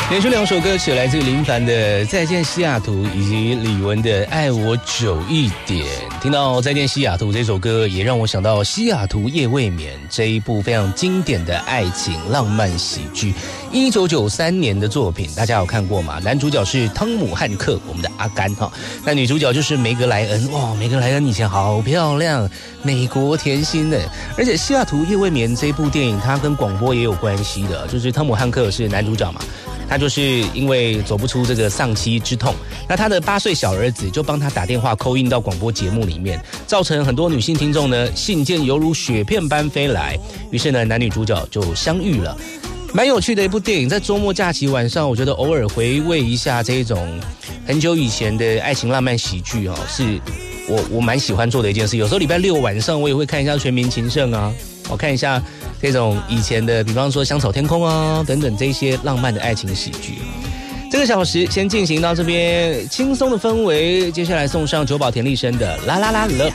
连续2首歌曲来自林凡的《再见西雅图》以及李玟的《爱我久一点》。听到《再见西雅图》这首歌，也让我想到《西雅图夜未眠》这一部非常经典的爱情浪漫喜剧，1993年的作品，大家有看过吗？男主角是汤姆汉克，我们的阿甘哈，那女主角就是梅格莱恩。哇，梅格莱恩以前好漂亮，美国甜心的。而且《西雅图夜未眠》这一部电影，它跟广播也有关系的，就是汤姆汉克是男主角嘛。他就是因为走不出这个丧妻之痛，那他的8岁小儿子就帮他打电话call in到广播节目里面，造成很多女性听众呢信件犹如雪片般飞来，于是呢男女主角就相遇了。蛮有趣的一部电影，在周末假期晚上，我觉得偶尔回味一下这种很久以前的爱情浪漫喜剧哦，是我蛮喜欢做的一件事。有时候礼拜6晚上我也会看一下《全民情圣》啊，我看一下这种以前的，比方说《香草天空》啊等等这些浪漫的爱情喜剧。这个小时先进行到这边轻松的氛围，接下来送上久保田利伸的《啦啦啦 Love》。